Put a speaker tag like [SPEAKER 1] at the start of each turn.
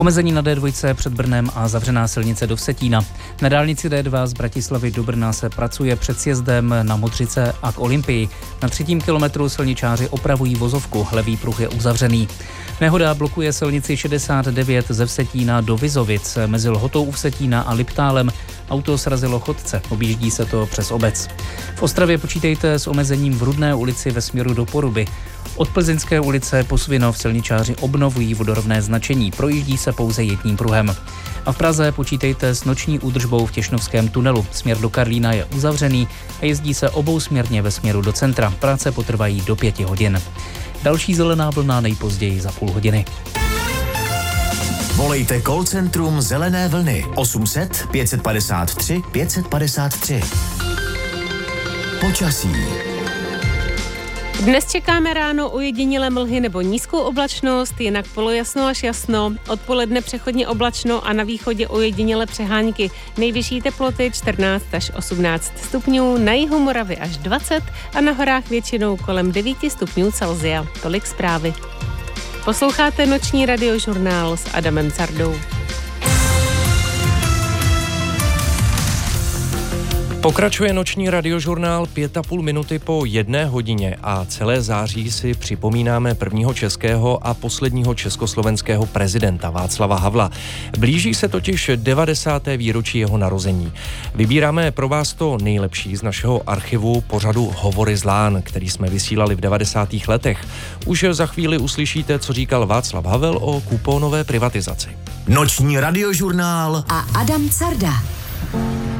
[SPEAKER 1] Omezení na D2 před Brnem a zavřená silnice do Vsetína. Na dálnici D2 z Bratislavy do Brna se pracuje před sjezdem na Modřice a k Olympii. Na 3. kilometru silničáři opravují vozovku, levý pruh je uzavřený. Nehoda blokuje silnici 69 ze Vsetína do Vizovic. Mezi Lhotou u Vsetína a Liptálem auto srazilo chodce, objíždí se to přes obec. V Ostravě počítejte s omezením v Rudné ulici ve směru do Poruby. Od Plzeňské ulice po Svinov silničáři obnovují vodorovné značení, projíždí se pouze jedním pruhem. A v Praze počítejte s noční údržbou v Těšnovském tunelu. Směr do Karlína je uzavřený a jezdí se obousměrně ve směru do centra. Práce potrvají do 5 hodin. Další zelená vlna nejpozději za půl hodiny.
[SPEAKER 2] Volejte call centrum Zelené vlny 800 553 553. Počasí.
[SPEAKER 3] Dnes čekáme ráno ojedinělé mlhy nebo nízkou oblačnost, jinak polojasno až jasno, odpoledne přechodně oblačno a na východě ojedinělé přehánky. Nejvyšší teploty 14 až 18 stupňů, na jihu Moravy až 20 a na horách většinou kolem 9 stupňů Celsia. Tolik zprávy. Posloucháte noční radiožurnál s Adamem Cardou.
[SPEAKER 4] Pokračuje noční radiožurnál 5,5 minuty po 1 hodině a celé září si připomínáme prvního českého a posledního československého prezidenta Václava Havla. Blíží se totiž 90. výročí jeho narození. Vybíráme pro vás to nejlepší z našeho archivu pořadu Hovory z Lán, který jsme vysílali v 90. letech. Už za chvíli uslyšíte, co říkal Václav Havel o kuponové privatizaci.
[SPEAKER 2] Noční radiožurnál
[SPEAKER 5] a Adam Carda.